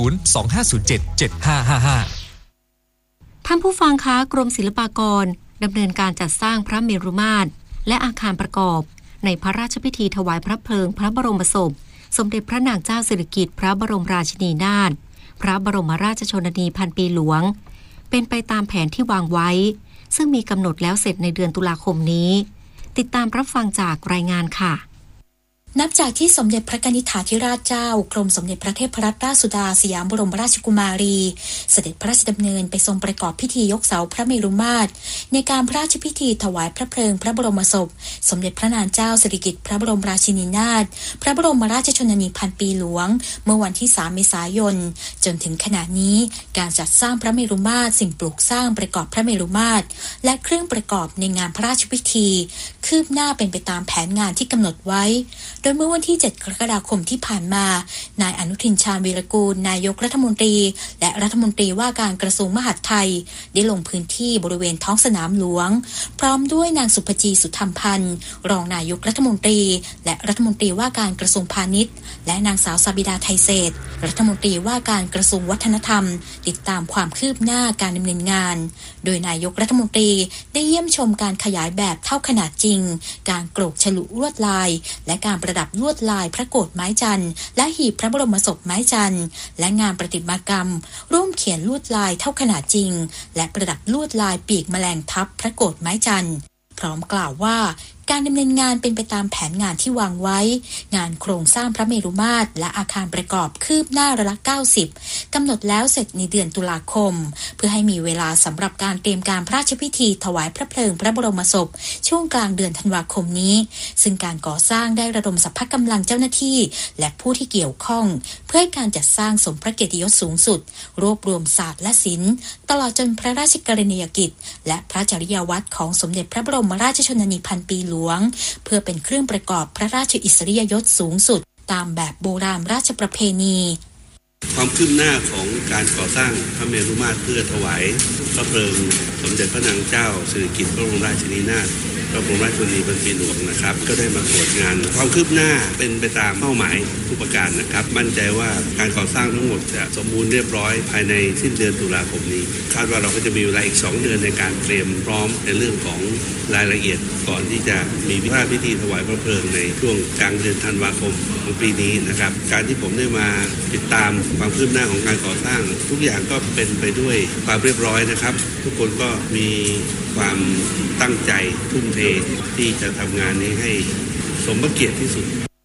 025077555 ท่านผู้ฟังคะกรมศิลปากรดำเนินการจัดสร้างพระเมรุมาตรและอาคารประกอบในพระราชพิธีถวายพระเพลิงพระบรมศพสมเด็จพระนางเจ้าสิริกิติ์พระบรมราชินีนาถพระบรมราชชนนีพันปีหลวงเป็นไปตามแผนที่วางไว้ซึ่งมีกำหนดแล้วเสร็จในเดือนตุลาคมนี้ติดตามรับฟังจากรายงานค่ะนับจากที่สมเด็จพระกนิษฐาธิราชเจ้ากรมสมเด็จพระเทพรัตนราชสุดาสยามบรมราชกุมารีเสด็จพระราชดำเนินไปทรงประกอบพิธียกเสาพระเมรุมาตรในการพระราชพิธีถวายพระเพลิงพระบรมศพสมเด็จพระนางเจ้าสิริกิติ์พระบรมราชินีนาถพระบรมราชชนนีพันปีหลวงเมื่อวันที่3เมษายนจนถึงขณะนี้การจัดสร้างพระเมรุมาตรสิ่งปลูกสร้างประกอบพระเมรุมาตรและเครื่องประกอบในงานพระราชพิธีคืบหน้าเป็นไปตามแผนงานที่กำหนดไว้โดยเมื่อวันที่7 กรกฎาคมที่ผ่านมานายอนุทินชาญวีรกูลนายกรัฐมนตรีและรัฐมนตรีว่าการกระทรวงมหาดไทยได้ลงพื้นที่บริเวณท้องสนามหลวงพร้อมด้วยนางสุภจีสุธรรมพันธ์รองนายกรัฐมนตรีและรัฐมนตรีว่าการกระทรวงพาณิชย์และนางสาวสบิดาไทยเศรษฐ์รัฐมนตรีว่าการกระทรวงวัฒนธรรมติดตามความคืบหน้าการดำเนินงานโดยนายกรัฐมนตรีได้เยี่ยมชมการขยายแบบเท่าขนาดจริงการโกรกฉลุลวดลายและการประดับลวดลายพระโกฐไม้จันทร์และหีบพระบรมศพไม้จันทร์และงานประติมากรรมร่วมเขียนลวดลายเท่าขนาดจริงและประดับลวดลายปีกแมลงทับพระโกฐไม้จันทร์พร้อมกล่าวว่าการดำเนินงานเป็นไปตามแผนงานที่วางไว้งานโครงสร้างพระเมรุมาตรและอาคารประกอบคืบหน้าระ90กำหนดแล้วเสร็จในเดือนตุลาคมเพื่อให้มีเวลาสำหรับการเตรียมการพระราชพิธีถวายพระเพลิงพระบรมศพช่วงกลางเดือนธันวาคมนี้ซึ่งการก่อสร้างได้ระดมสรรพกำลังเจ้าหน้าที่และผู้ที่เกี่ยวข้องเพื่อให้การจัดสร้างสมพระเกียรติยศสูงสุดรวบรวมศาสตร์และศิลป์ตลอดจนพระราชกรณียกิจและพระจริยวัตรของสมเด็จพระบรมราชชนนีพันปีหลวงเพื่อเป็นเครื่องประกอบพระราชอิสริยยศสูงสุดตามแบบโบราณราชประเพณีความคืบหน้าของการก่อสร้างพระเมรุมาตรเพื่อถวายพระเพลิงสมเด็จพระนางเจ้าสิริกิติ์พระบรมราชินีนาถพระบรมราชชนนีพันปีหลวงนะครับก็ได้มาตรวจงานความคืบหน้าเป็นไปตามเป้าหมายทุกประการนะครับมั่นใจว่าการก่อสร้างทั้งหมดจะสมบูรณ์เรียบร้อยภายในสิ้นเดือนตุลาคมนี้คาดว่าเราก็จะมีเวลาอีก2 เดือนในการเตรียมพร้อมในเรื่องของรายละเอียดก่อนที่จะมีพระราชพิธีถวายพระเพลิงในช่วงกลางเดือนธันวาคมของปีนี้นะครับการที่ผมได้มาติดตามความคืบหน้าของการก่อสร้างทุกอย่างก็เป็นไปด้วยความเรียบร้อยนะครับทุกคนก็มีความตั้งใจทุ่มเทที่จะทำงานนี้ให้สมพระเกียรติที่สุด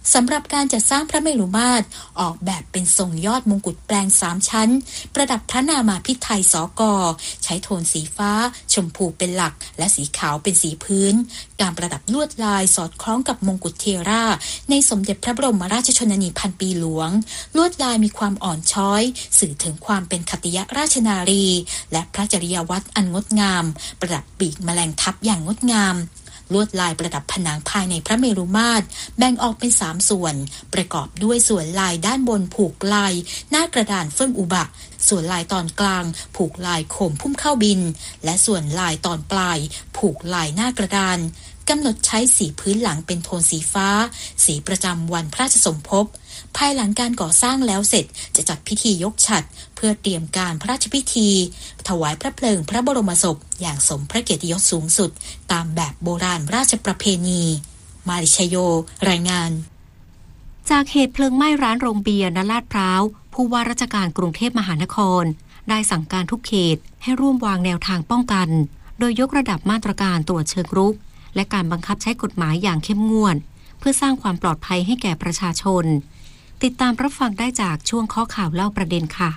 สำหรับการจัดสร้างพระเมรุมาตรออกแบบเป็นทรงยอดมงกุฎแปลง3ชั้นประดับพระนามาภิไธยสก.ใช้โทนสีฟ้าชมพูเป็นหลักและสีขาวเป็นสีพื้นการประดับลวดลายสอดคล้องกับมงกุฎเทราในสมเด็จพระบรมราชชนนีพันปีหลวงลวดลายมีความอ่อนช้อยสื่อถึงความเป็นขัตติยราชนารีและพระจริยวัตรอันงดงามประดับปีกแมลงทับอย่างงดงามลวดลายประดับผนังภายในพระเมรุมาตรแบ่งออกเป็น3ส่วนประกอบด้วยส่วนลายด้านบนผูกลายหน้ากระดานเฟื่องอุบะส่วนลายตอนกลางผูกลายโคมพุ่มเข้าบินและส่วนลายตอนปลายผูกลายหน้ากระดานกำหนดใช้สีพื้นหลังเป็นโทนสีฟ้าสีประจำวันพระราชสมภพภายหลังการก่อสร้างแล้วเสร็จจะจัดพิธียกฉัตรเพื่อเตรียมการพระราชพิธีถวายพระเพลิงพระบรมศพอย่างสมพระเกียรติยศสูงสุดตามแบบโบราณราชประเพณีมาริชโยรายงานจากเหตุเพลิงไหม้ร้านโรงเบียร์ณลาดพร้าวผู้ว่าราชการกรุงเทพมหานครได้สั่งการทุกเขตให้ร่วมวางแนวทางป้องกันโดยยกระดับมาตรการตรวจเชิงรุกและการบังคับใช้กฎหมายอย่างเข้มงวดเพื่อสร้างความปลอดภัยให้แก่ประชาชนติดตามรับฟังได้จากช่วงข้อข่าวเล่าประเด็นค่ะ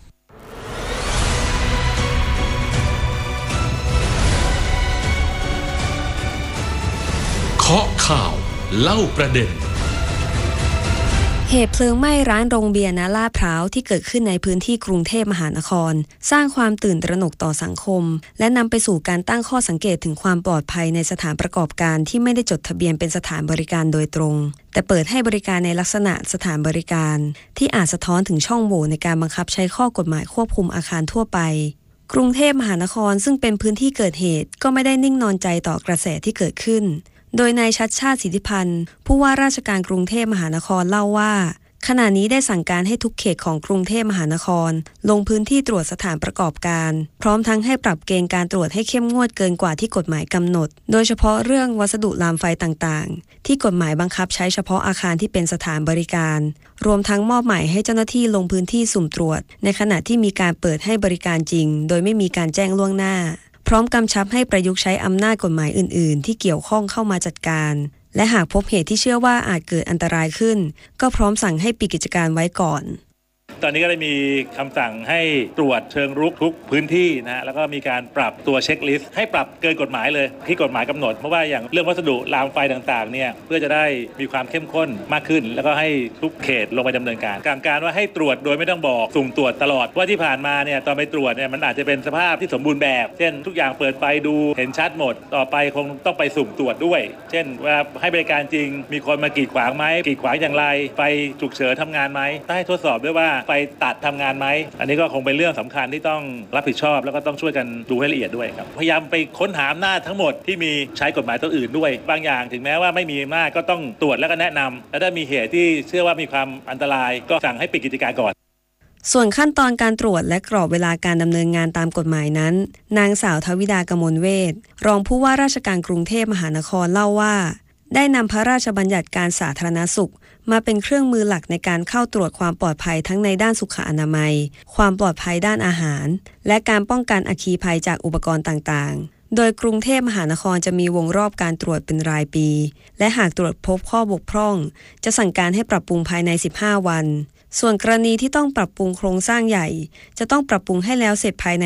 เคาะข่าวเล่าประเด็นเหตุเพลิงไหม้ร้านโรงเบียร์ณลาดพร้าวที่เกิดขึ้นในพื้นที่กรุงเทพมหานครสร้างความตื่นตระหนกต่อสังคมและนำไปสู่การตั้งข้อสังเกตถึงความปลอดภัยในสถานประกอบการที่ไม่ได้จดทะเบียนเป็นสถานบริการโดยตรงแต่เปิดให้บริการในลักษณะสถานบริการที่อาจสะท้อนถึงช่องโหว่ในการบังคับใช้ข้อกฎหมายควบคุมอาคารทั่วไปกรุงเทพมหานครซึ่งเป็นพื้นที่เกิดเหตุก็ไม่ได้นิ่งนอนใจต่อกระแสที่เกิดขึ้นโดยนายชัชชาติสิทธิพันธ์ผู้ว่าราชการกรุงเทพมหานครเล่าว่าขณะนี้ได้สั่งการให้ทุกเขตของกรุงเทพมหานครลงพื้นที่ตรวจสถานประกอบการพร้อมทั้งให้ปรับเกณฑ์การตรวจให้เข้มงวดเกินกว่าที่กฎหมายกำหนดโดยเฉพาะเรื่องวัสดุลามไฟต่างๆที่กฎหมายบังคับใช้เฉพาะอาคารที่เป็นสถานบริการรวมทั้งมอบหมายให้เจ้าหน้าที่ลงพื้นที่สุ่มตรวจในขณะที่มีการเปิดให้บริการจริงโดยไม่มีการแจ้งล่วงหน้าพร้อมกำชับให้ประยุกต์ใช้อำนาจกฎหมายอื่นๆที่เกี่ยวข้องเข้ามาจัดการและหากพบเหตุที่เชื่อว่าอาจเกิดอันตรายขึ้นก็พร้อมสั่งให้ปิดกิจการไว้ก่อนตอนนี้ก็ได้มีคำสั่งให้ตรวจเชิงรุกทุกพื้นที่นะแล้วก็มีการปรับตัวเช็คลิสต์ให้ปรับเกินกฎหมายเลยที่กฎหมายกำหนดเพราะว่าอย่างเรื่องวัสดุรางไฟต่างๆเนี่ยเพื่อจะได้มีความเข้มข้นมากขึ้นแล้วก็ให้ทุกเขตลงไปดำเนินการว่าให้ตรวจโดยไม่ต้องบอกสุ่มตรวจตลอดว่าที่ผ่านมาเนี่ยตอนไปตรวจเนี่ยมันอาจจะเป็นสภาพที่สมบูรณ์แบบเช่นทุกอย่างเปิดไฟดูเห็นชัดหมดต่อไปคงต้องไปสุ่มตรวจด้วยเช่นว่าให้บริการจริงมีคนมากีดขวางไหมกีดขวางอย่างไรไฟฉุกเฉินทำงานไหมต้องให้ทดสอบด้วยว่าไฟตัดทำงานไหมอันนี้ก็คงเป็นเรื่องสำคัญที่ต้องรับผิดชอบแล้วก็ต้องช่วยกันดูให้ละเอียดด้วยครับพยายามไปค้นหาอำนาจทั้งหมดที่มีใช้กฎหมายตัวอื่นด้วยบางอย่างถึงแม้ว่าไม่มีอำนาจก็ต้องตรวจแล้วก็แนะนำและถ้ามีเหตุที่เชื่อว่ามีความอันตรายก็สั่งให้ปิดกิจการก่อนส่วนขั้นตอนการตรวจและกรอบเวลาการดำเนินงานตามกฎหมายนั้นนางสาวทวิดากมลเวชรองผู้ว่าราชการกรุงเทพมหานครเล่าว่าได้นำพระราชบัญญัติการสาธารณสุขมาเป็นเครื่องมือหลักในการเข้าตรวจความปลอดภัยทั้งในด้านสุขอนามัยความปลอดภัยด้านอาหารและการป้องกันอัคคีภัยจากอุปกรณ์ต่างๆโดยกรุงเทพมหานครจะมีวงรอบการตรวจเป็นรายปีและหากตรวจพบข้อบกพร่องจะสั่งการให้ปรับปรุงภายใน15วันส่วนกรณีที่ต้องปรับปรุงโครงสร้างใหญ่จะต้องปรับปรุงให้แล้วเสร็จภายใน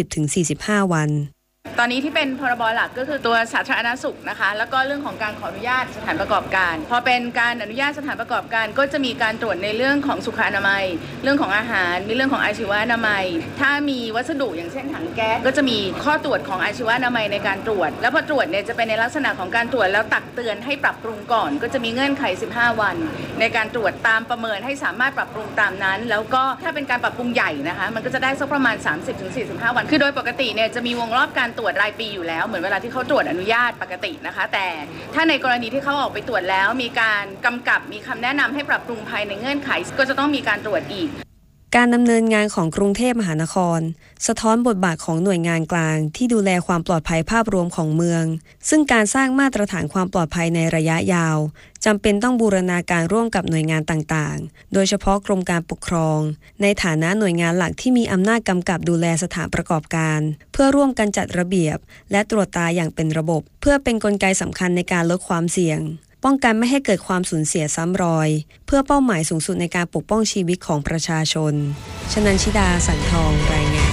30-45 วันตอนนี้ที่เป็นพรบหลักก็คือตัวสาธารณสุขนะคะแล้วก็เรื่องของการขออนุญาตสถานประกอบการพอเป็นการอนุญาตสถานประกอบการก็จะมีการตรวจในเรื่องของสุขอนามัยเรื่องของอาหารมีเรื่องของอาชีวนามัยถ้ามีวัสดุอย่างเช่นถังแก๊สก็จะมีข้อตรวจของอาชีวนามัยในการตรวจแล้วพอตรวจเนี่ยจะเป็นในลักษณะของการตรวจแล้วตักเตือนให้ปรับปรุงก่อนก็จะมีเงื่อนไข15วันในการตรวจตามประเมินให้สามารถปรับปรุงตามนั้นแล้วก็ถ้าเป็นการปรับปรุงใหญ่นะคะมันก็จะได้สักประมาณ 30-45 วันคือโดยปกติเนี่ยจะมีวงรอบการตรวจรายปีอยู่แล้วเหมือนเวลาที่เขาตรวจอนุญาตปกตินะคะแต่ถ้าในกรณีที่เขาออกไปตรวจแล้วมีการกำกับมีคำแนะนำให้ปรับปรุงภายในเงื่อนไขก็จะต้องมีการตรวจอีกการดำเนินงานของกรุงเทพมหานครสะท้อนบทบาทของหน่วยงานกลางที่ดูแลความปลอดภัยภาพรวมของเมืองซึ่งการสร้างมาตรฐานความปลอดภัยในระยะยาวจำเป็นต้องบูรณาการร่วมกับหน่วยงานต่างๆโดยเฉพาะกรมการปกครองในฐานะหน่วยงานหลักที่มีอำนาจกำกับดูแลสถานประกอบการเพื่อร่วมกันจัดระเบียบและตรวจตาอย่างเป็นระบบเพื่อเป็นกลไกสำคัญในการลดความเสี่ยงป้องกันไม่ให้เกิดความสูญเสียซ้ำรอยเพื่อเป้าหมายสูงสุดในการปกป้องชีวิตของประชาชนชนันชิดาสันทองรายงาน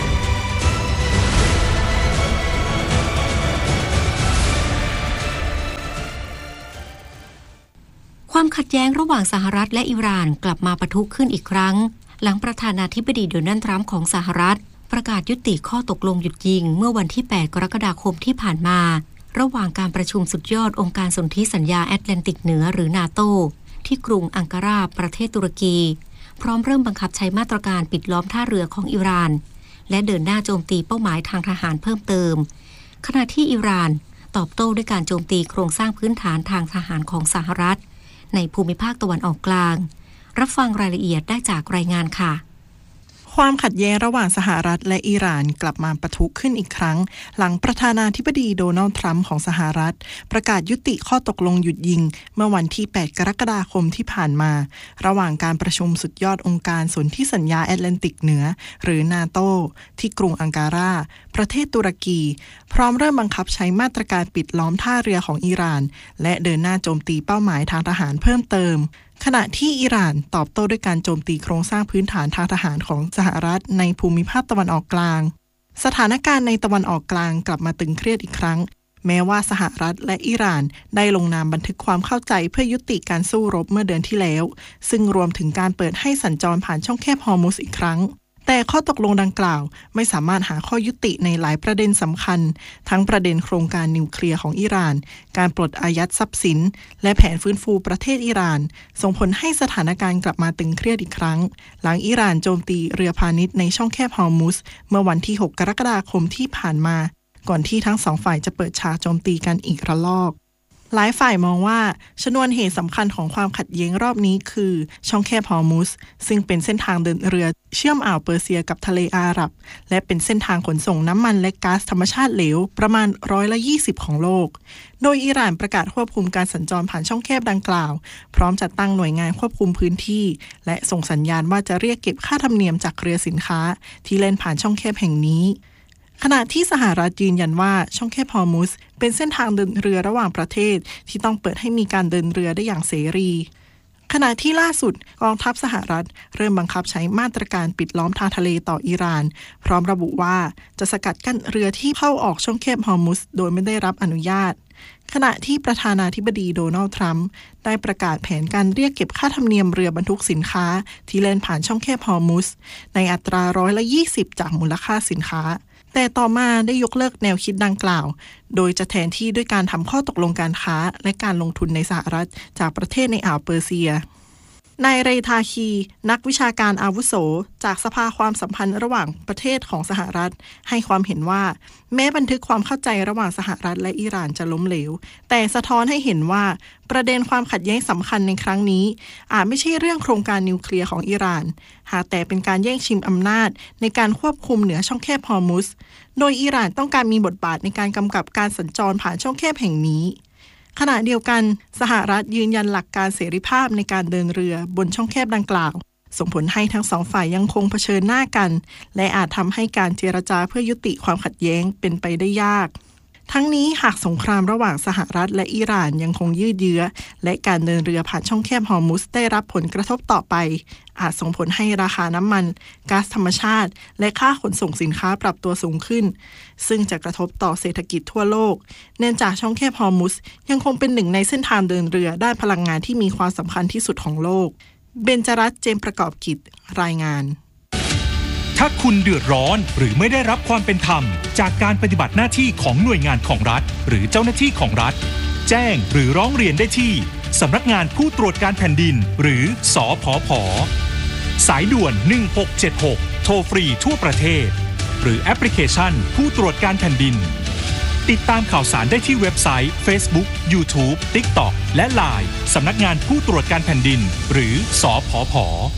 ความขัดแย้งระหว่างสหรัฐและอิหร่านกลับมาปะทุขึ้นอีกครั้งหลังประธานาธิบดีโดนัลด์ทรัมป์ของสหรัฐประกาศยุติข้อตกลงหยุดยิงเมื่อวันที่ 8 กรกฎาคมที่ผ่านมาระหว่างการประชุมสุดยอดองค์การสนธิสัญญาแอตแลนติกเหนือหรือนาโตที่กรุงอังการาประเทศตุรกีพร้อมเริ่มบังคับใช้มาตรการปิดล้อมท่าเรือของอิหร่านและเดินหน้าโจมตีเป้าหมายทางทหารเพิ่มเติมขณะที่อิหร่านตอบโต้ด้วยการโจมตีโครงสร้างพื้นฐานทางทหารของสหรัฐในภูมิภาคตะวันออกกลางรับฟังรายละเอียดได้จากรายงานค่ะความขัดแย้งระหว่างสหรัฐและอิหร่านกลับมาปะทุขึ้นอีกครั้งหลังประธานาธิบดีโดนัลด์ทรัมป์ของสหรัฐประกาศยุติข้อตกลงหยุดยิงเมื่อวันที่ 8 กรกฎาคมที่ผ่านมาระหว่างการประชุมสุดยอดองค์การสนธิสัญญาแอตแลนติกเหนือหรือนาโตที่กรุงอังการาประเทศตุรกีพร้อมเริ่มบังคับใช้มาตรการปิดล้อมท่าเรือของอิหร่านและเดินหน้าโจมตีเป้าหมายทางทหารเพิ่มเติมขณะที่อิหร่านตอบโต้ด้วยการโจมตีโครงสร้างพื้นฐานทางทหารของสหรัฐในภูมิภาคตะวันออกกลางสถานการณ์ในตะวันออกกลางกลับมาตึงเครียดอีกครั้งแม้ว่าสหรัฐและอิหร่านได้ลงนามบันทึกความเข้าใจเพื่อยุติการสู้รบเมื่อเดือนที่แล้วซึ่งรวมถึงการเปิดให้สัญจรผ่านช่องแคบฮอร์มุซอีกครั้งแต่ข้อตกลงดังกล่าวไม่สามารถหาข้อยุติในหลายประเด็นสำคัญทั้งประเด็นโครงการนิวเคลียร์ของอิหร่านการปลดอายัดทรัพย์สินและแผนฟื้นฟูประเทศอิหร่านส่งผลให้สถานการณ์กลับมาตึงเครียดอีกครั้งหลังอิหร่านโจมตีเรือพาณิชย์ในช่องแคบฮอร์มุซเมื่อวันที่ 6 กรกฎาคมที่ผ่านมาก่อนที่ทั้งสองฝ่ายจะเปิดฉากโจมตีกันอีกระลอกหลายฝ่ายมองว่าชนวนเหตุสำคัญของความขัดแย้งรอบนี้คือช่องแคบฮอร์มุซซึ่งเป็นเส้นทางเดินเรือเชื่อมอ่าวเปอร์เซียกับทะเลอาหรับและเป็นเส้นทางขนส่งน้ำมันและก๊าซธรรมชาติเหลวประมาณ20%ของโลกโดยอิหร่านประกาศควบคุมการสัญจรผ่านช่องแคบดังกล่าวพร้อมจัดตั้งหน่วยงานควบคุมพื้นที่และส่งสัญญาณว่าจะเรียกเก็บค่าธรรมเนียมจากเรือสินค้าที่เล่นผ่านช่องแคบแห่งนี้ขณะที่สหรัฐยืนยันว่าช่องแคบฮอร์มุซเป็นเส้นทางเดินเรือระหว่างประเทศที่ต้องเปิดให้มีการเดินเรือได้อย่างเสรีขณะที่ล่าสุดกองทัพสหรัฐเริ่มบังคับใช้มาตรการปิดล้อมทางทะเลต่ออิหร่านพร้อมระบุว่าจะสกัดกั้นเรือที่เข้าออกช่องแคบฮอร์มุซโดยไม่ได้รับอนุญาตขณะที่ประธานาธิบดีโดนัลด์ทรัมป์ได้ประกาศแผนการเรียกเก็บค่าธรรมเนียมเรือบรรทุกสินค้าที่เล่นผ่านช่องแคบฮอร์มุซในอัตรา20%จากมูลค่าสินค้าแต่ต่อมาได้ยกเลิกแนวคิดดังกล่าวโดยจะแทนที่ด้วยการทำข้อตกลงการค้าและการลงทุนในสหรัฐจากประเทศในอ่าวเปอร์เซียนายเรทาคีนักวิชาการอาวุโสจากสภาความสัมพันธ์ระหว่างประเทศของสหรัฐให้ความเห็นว่าแม้บันทึกความเข้าใจระหว่างสหรัฐและอิหร่านจะล้มเหลวแต่สะท้อนให้เห็นว่าประเด็นความขัดแย้งสำคัญในครั้งนี้อาจไม่ใช่เรื่องโครงการนิวเคลียร์ของอิหร่านหากแต่เป็นการแย่งชิงอำนาจในการควบคุมเหนือช่องแคบฮอร์มุซโดยอิหร่านต้องการมีบทบาทในการกำกับการสัญจรผ่านช่องแคบแห่งนี้ขณะเดียวกันสหรัฐยืนยันหลักการเสรีภาพในการเดินเรือบนช่องแคบดังกล่าวส่งผลให้ทั้งสองฝ่ายยังคงเผชิญหน้ากันและอาจทำให้การเจรจาเพื่อยุติความขัดแย้งเป็นไปได้ยากทั้งนี้หากสงครามระหว่างสหรัฐและอิหร่านยังคงยืดเยื้อและการเดินเรือผ่านช่องแคบฮอร์มุซได้รับผลกระทบต่อไปอาจส่งผลให้ราคาน้ำมันก๊าซธรรมชาติและค่าขนส่งสินค้าปรับตัวสูงขึ้นซึ่งจะกระทบต่อเศรษฐกิจทั่วโลกเนื่องจากช่องแคบฮอร์มุซยังคงเป็นหนึ่งในเส้นทางเดินเรือด้านพลังงานที่มีความสำคัญที่สุดของโลกเบญจรัตน์ เจมส์ประกอบกิจรายงานถ้าคุณเดือดร้อนหรือไม่ได้รับความเป็นธรรมจากการปฏิบัติหน้าที่ของหน่วยงานของรัฐหรือเจ้าหน้าที่ของรัฐแจ้งหรือร้องเรียนได้ที่สำนักงานผู้ตรวจการแผ่นดินหรือสผผ.สายด่วน1676โทรฟรีทั่วประเทศหรือแอปพลิเคชันผู้ตรวจการแผ่นดินติดตามข่าวสารได้ที่เว็บไซต์ Facebook YouTube TikTok และ LINE สำนักงานผู้ตรวจการแผ่นดินหรือสผผ.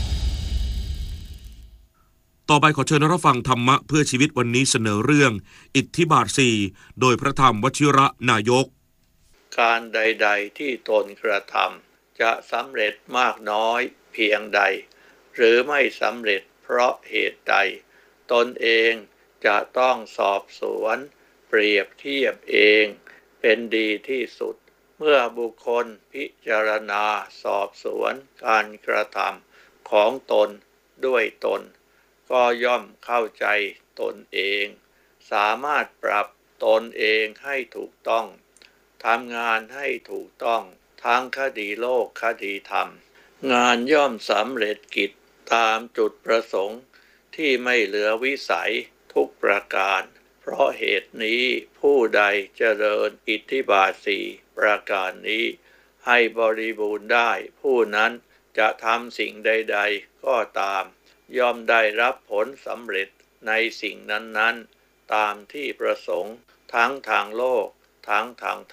ต่อไปขอเชิญรับฟังธรรมะเพื่อชีวิตวันนี้เสนอเรื่องอิทธิบาท4โดยพระธรรมวชิระนายกการใดๆที่ตนกระทำจะสำเร็จมากน้อยเพียงใดหรือไม่สำเร็จเพราะเหตุใดตนเองจะต้องสอบสวนเปรียบเทียบเองเป็นดีที่สุดเมื่อบุคคลพิจารณาสอบสวนการกระทำของตนด้วยตนก็ย่อมเข้าใจตนเองสามารถปรับตนเองให้ถูกต้องทำงานให้ถูกต้องทั้งคดีโลกคดีธรรมงานย่อมสำเร็จกิจตามจุดประสงค์ที่ไม่เหลือวิสัยทุกประการเพราะเหตุนี้ผู้ใดเจริญอิทธิบาทสี่ประการนี้ให้บริบูรณ์ได้ผู้นั้นจะทำสิ่งใดๆก็ตามย่อมได้รับผลสำเร็จในสิ่งนั้นๆตามที่ประสงค์ทั้งทางโลกทั้งทาง